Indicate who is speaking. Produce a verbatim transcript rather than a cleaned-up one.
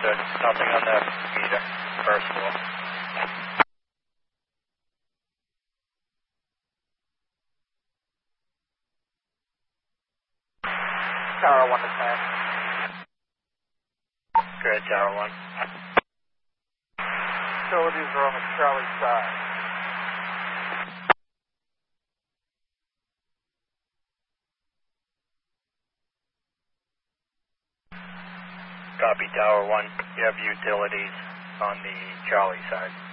Speaker 1: good. Nothing on that meter. First floor.
Speaker 2: Tower one to ten.
Speaker 1: Good, Tower one.
Speaker 2: Facilities are on the Charlie side.
Speaker 1: Copy, Tower one. You have utilities on the Charlie side.